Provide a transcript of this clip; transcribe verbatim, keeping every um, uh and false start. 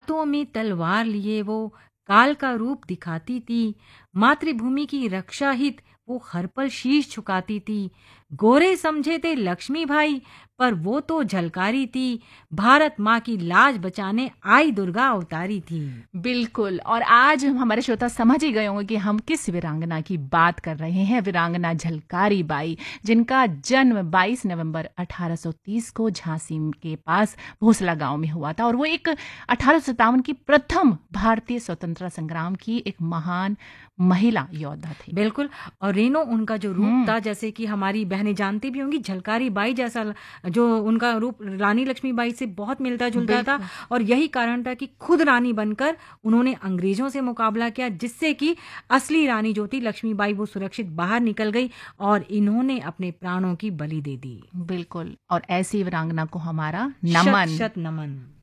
हाथों में तलवार लिए वो काल का रूप दिखाती थी, मातृभूमि की रक्षा हित वो हर पल शीश झुकाती थी। गोरे समझे थे लक्ष्मी भाई, पर वो तो झलकारी थी, भारत माँ की लाज बचाने आई दुर्गा अवतारी थी। बिल्कुल। और आज हमारे श्रोता समझ ही गए होंगे कि हम किस वीरांगना की बात कर रहे हैं। वीरांगना झलकारी बाई, जिनका जन्म बाईस नवंबर अठारह सौ तीस को झांसी के पास भोसला गांव में हुआ था और वो एक अठारह सौ सत्तावन की प्रथम भारतीय स्वतंत्रता संग्राम की एक महान महिला योद्धा थी। बिल्कुल। और रेनो, उनका जो रूप था, जैसे कि हमारी बहनें जानती भी होंगी, झलकारी बाई जैसा जो उनका रूप रानी लक्ष्मीबाई से बहुत मिलता जुलता था। और यही कारण था कि खुद रानी बनकर उन्होंने अंग्रेजों से मुकाबला किया, जिससे कि असली रानी जो थी लक्ष्मीबाई वो सुरक्षित बाहर निकल गई और इन्होंने अपने प्राणों की बलि दे दी। बिल्कुल। और ऐसी वीरांगना को हमारा नमन, शत शत नमन।